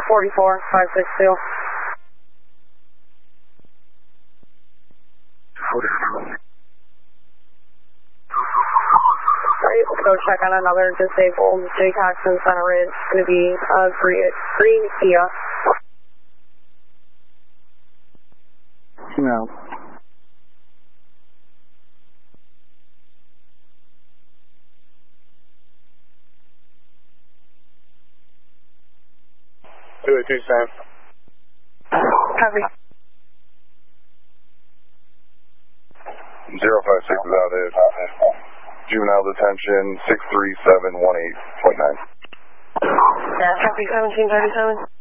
44562. Alright, let's go check on another disabled J-Taxon Center Ridge. It's going to be green Kia. No. Do it, 2-7. Copy. 056 is out at juvenile detention 63718.9. Yeah, copy 1737.